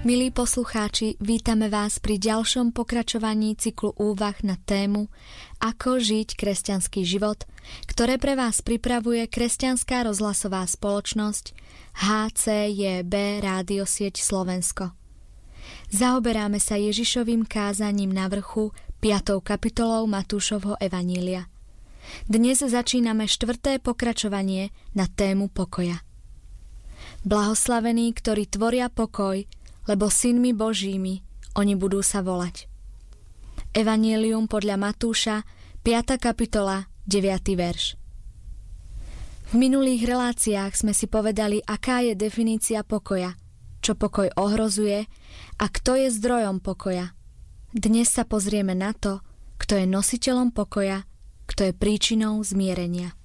Milí poslucháči, vítame vás pri ďalšom pokračovaní cyklu úvah na tému Ako žiť kresťanský život, ktoré pre vás pripravuje Kresťanská rozhlasová spoločnosť HCJB Rádiosieť Slovensko. Zaoberáme sa Ježišovým kázaním na vrchu 5. kapitolou Matúšovho evanília. Dnes začíname 4. pokračovanie na tému pokoja. Blahoslavení, ktorí tvoria pokoj, lebo synmi Božími oni budú sa volať. Evanjelium podľa Matúša, 5. kapitola, 9. verš. V minulých reláciách sme si povedali, aká je definícia pokoja, čo pokoj ohrozuje a kto je zdrojom pokoja. Dnes sa pozrieme na to, kto je nositeľom pokoja, kto je príčinou zmierenia.